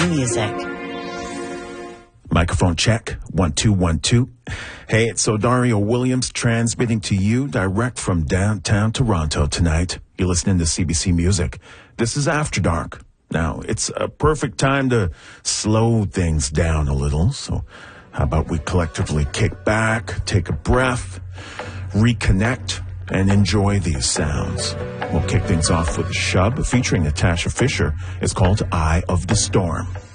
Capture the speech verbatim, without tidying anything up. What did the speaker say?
Music. Microphone check. One, two, one, two. Hey, it's Odario Williams transmitting to you direct from downtown Toronto tonight. You're listening to C B C Music. This is After Dark. Now, it's a perfect time to slow things down a little. So how about we collectively kick back, take a breath, reconnect, and enjoy these sounds. We'll kick things off with a shub featuring Natasha Fisher. It's called Eye of the Storm.